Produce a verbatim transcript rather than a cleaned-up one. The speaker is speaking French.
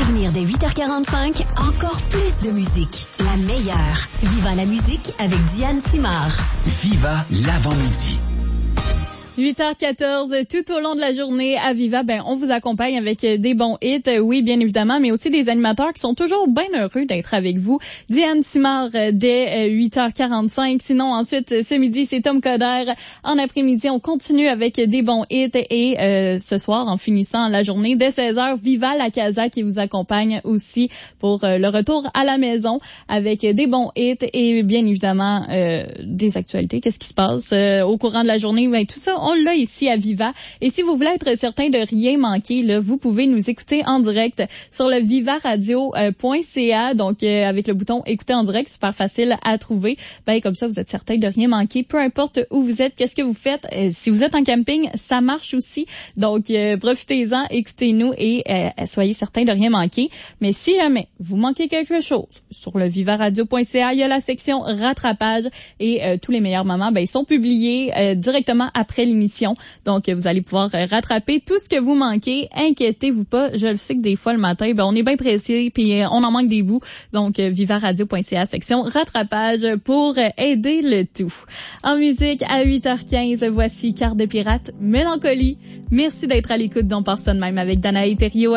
venir dès huit heures quarante-cinq, encore plus de musique. La meilleure. Viva la musique avec Diane Simard. Viva l'avant-midi. huit heures quatorze, tout au long de la journée à Viva, ben on vous accompagne avec des bons hits, oui bien évidemment, mais aussi des animateurs qui sont toujours bien heureux d'être avec vous. Diane Simard dès huit heures quarante-cinq, sinon ensuite ce midi c'est Tom Coder. En après-midi on continue avec des bons hits et euh, ce soir en finissant la journée dès seize heures, Viva la Casa qui vous accompagne aussi pour euh, le retour à la maison avec des bons hits et bien évidemment euh, des actualités. Qu'est-ce qui se passe euh, au courant de la journée, ben tout ça on l'a ici à Viva. Et si vous voulez être certain de rien manquer, là, vous pouvez nous écouter en direct sur le viva radio point c a. Donc, euh, avec le bouton écouter en direct, super facile à trouver. Ben, comme ça, vous êtes certain de rien manquer. Peu importe où vous êtes, qu'est-ce que vous faites. Euh, si vous êtes en camping, ça marche aussi. Donc, euh, profitez-en, écoutez-nous et euh, soyez certain de rien manquer. Mais si jamais vous manquez quelque chose, sur le viva radio point c a, il y a la section rattrapage et euh, tous les meilleurs moments, ben, ils sont publiés euh, directement après l'émission. Donc, vous allez pouvoir rattraper tout ce que vous manquez. Inquiétez-vous pas. Je le sais que des fois, le matin, ben, on est bien pressé puis on en manque des bouts. Donc, viva radio point c a, section rattrapage pour aider le tout. En musique, à huit heures quinze, voici Carte de pirate, Mélancolie. Merci d'être à l'écoute d'On part ça de même avec Danae Thériault.